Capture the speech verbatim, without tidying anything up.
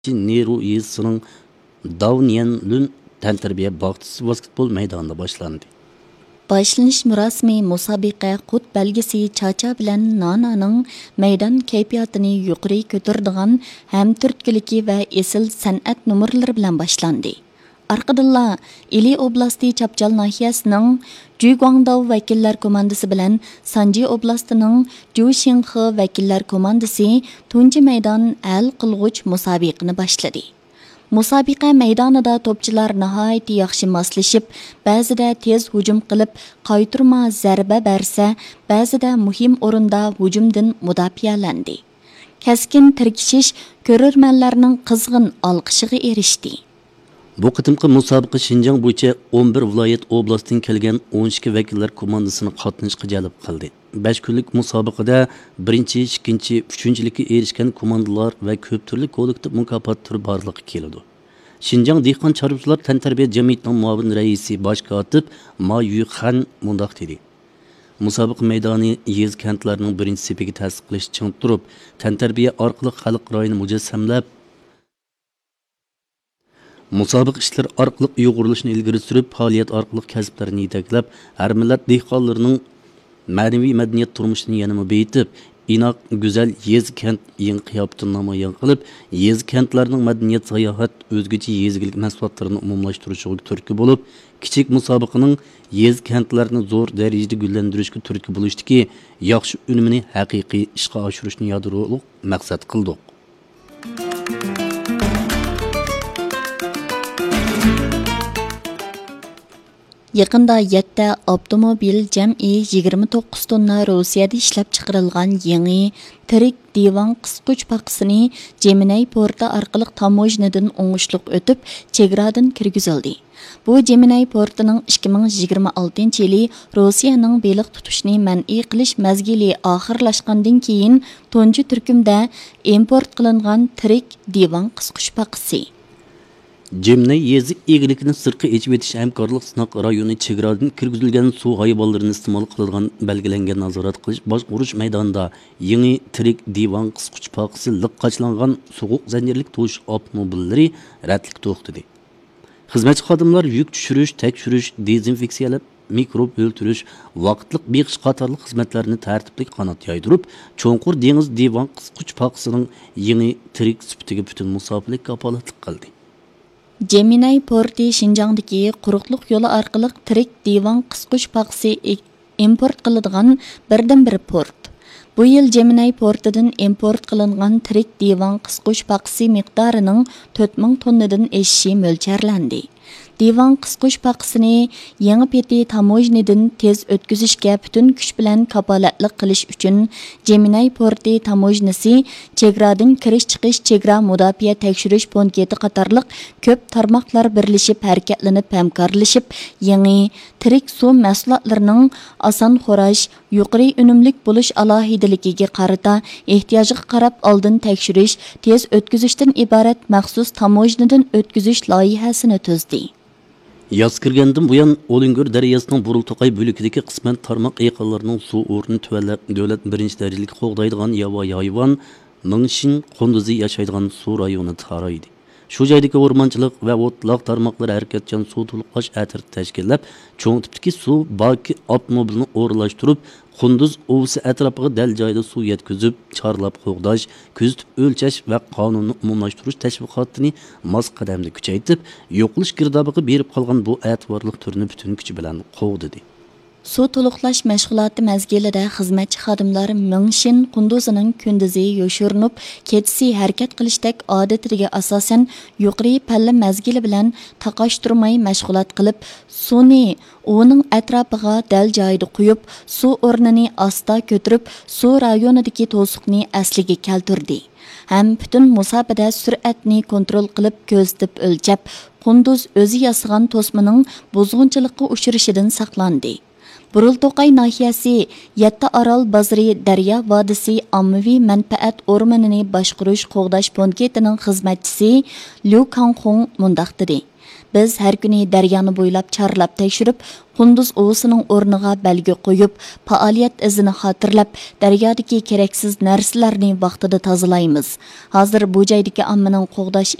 Neru yezisining Davnianlun tantarbiya bog'chisi basketbol maydonida boshlandi. Başlanış murasimi musabiqa qut belgisi Chacha bilan Nananing maydon kayfiyatini yuqori ko'taradigan ham turtkiligi va esil san'at numurlari bilan boshlandi. Arqadilla Ili oblasti Chapchal nahiyasining Juguangdao vakillar komandasi bilan Sanji oblastining Juxinghe vakillar komandasi tunji maydon hal qilg'uch musobiqani boshladi. Musobiqa maydonida topchilar nihoyatda yaxshi moslashib, ba'zida tez hujum qilib, qaytirma zarba bersa, ba'zida muhim o'rinda hujumdan mudofialandi. Kaskin tirkishish ko'rurmanlarning qizg'in olqishiga erishdi. Bu qitimqi musobaqa Xinjiang bo'yicha o'n bir viloyat oblastdan kelgan o'n ikki vakillar komandasini qatnashga jalb qildi. besh kunlik musobaqada birinchi, ikkinchi, uchinchilikka erishgan komandalar va ko'p turli kollektiv mukofot turi borligi keladi. Xinjiang dehqon chorvachilar tantarbiya jamiyatining muavin raisi bosh kotib Ma Yuxan mundaq dedi. Musobaqa maydoni yez kantlarining birinchi sepiga ta'sir qilish uchun turib, tantarbiya orqali xalq rayini mujassamlab musobaqa ishlar orqali uyg'urilishni ilgari surib, faoliyat orqali kasblarini yetaklab, har millat dehqonlarining ma'naviy madaniyat turmushini yanama beyitib, inoq go'zal yez kent yangi qiyofatini namoyon qilib, yez kentlarning madaniyat sayohat o'zgacha yezgilik mahsulotlarini umumlashtirishiga turtki bo'lib, kichik musobaqaning yez kentlarni zo'r darajada gullantirishga turtki bo'lishdiki, yaxshi unumini haqiqiy ishga oshirishni yadrolik maqsad qildik. Yaqında yetti avtomobil jam'i yigirma to'qqiz tonna Rossiyada ishlab chiqarilgan yangi tirik divan qisquch paqisini Gemini porti orqali tamojnadan o'ngishliq o'tib, chegaradan kirgizildi. Bu Gemini portining ikki ming yigirma oltinchi yili Rossiyaning beliq tutishni man'iy qilish mazgili oxirlashgandan keyin tunji turkumda import qilingan tirik divan qisquch paqisi. Gemini yezi egilikini sirqi echib etish hamkorlik sinoq rayoni chegaradan kirgizilgan suv hayvonlarini iste'mol qiladigan belgilangan nazorat qilish bosh urush maydonida yangi tirik divan qisquch paqisi liqqachlangan sovuq zanjirlik to'sh avtomobillari radlik to'xtadi. Xizmatchi xodimlar yuk tushirish, tekshirish, dezinfeksiyalab, mikrob o'ltirish, vaqtliq beqish qatorli xizmatlarni tartibli qanot yoydirib, cho'nqur dengiz divan qisquch paqisining yangi tirik sifatiga butun musofilik kapolatlik qildi. Gemini porti Xinjiangdagi quruqliq yo'li orqali tirik divan qisquch paqisi import qiladigan birdan-bir port. Bu yil Gemini portidan import qilingan tirik divan qisquch paqisi miqdorining to'rt ming tonnadan eshishi mo'ljallanadi. Divan qisquch paqisini yangi peti tamojnadan tez o'tkazishga butun kuch bilan kapolatlik qilish uchun Gemini porti tamojnasi chegaradan kirish chiqish chegara mudofaa tekshirish punkti qatorliq ko'p tarmoqlar birlashib harakatlanib hamkorlashib yangi tirik suv mahsulotlarining oson xo'rash, yuqori unumlik bo'lish alohidaligiga qarata ehtiyojiga qarab oldin tekshirish, tez o'tkazishdan iborat maxsus tamojnadan o'tkazish loyihasini tuzdi. Yaz kirgandan buyon Olingir daryosining Burulto'qay bo'ligidagi qisman tarmoq yaqinlarining suv o'rni tuvallab davlat birinchi darajalik qo'g'daydigan yovvoyi hayvon Mingshin qunduzi yashaydigan suv rayoni taraydi. Shu joydagi o'rmonchilik va o'tloq tarmoqlari harakatchan suv to'liqlash atir tashkillab, cho'ng tipdagi suv balki avtomobilni o'rlashtirib, Qunduz ovsi atrofiga dal joyda suv yetkazib, chorlab qo'g'dash, kuzatib o'lchash va qonunni umumlashtirish tashviqotini mos qadamda kuchaytirib, yo'qlish girdobiga berib qolgan bu e'tiborli turni butun kuchi bilan qo'g'didi. Suv to'liqlash mashg'uloti mazgilida xizmatchi xodimlar Mingshin qunduzining kunduzi yo'shirinib, kechasi harakat qilishdek odatiga asosan yuqori palla mazgili bilan taqoshtirmay mashg'ulot qilib, suvni uning atrofiga dal joyida quyib, suv o'rnini asta ko'tarib, suv rayonidagi to'siqni asliga keltirdi. Ham butun musobaqada sur'atni kontrol qilib, ko'zitib o'lchab, qunduz o'zi yasagan to'smaning buzg'unchilikqa uchrishidan saqlandi. Burulto'qay nahiyasi yetti Orol bozori Daryo vodisi ommaviy manfaat o'rmonini boshqarish qo'g'dash punktining xizmatchisi Liu Kangxong mundaq dedi. Biz har kuni daryoni bo'ylab charlab tekshirib, Qunduz ovsining o'rniga belgi qo'yib, faoliyat izini xotirlab, daryodagi keraksiz narsalarni vaqtida tozalaymiz. Hozir bu joydagi ommaning qo'g'dash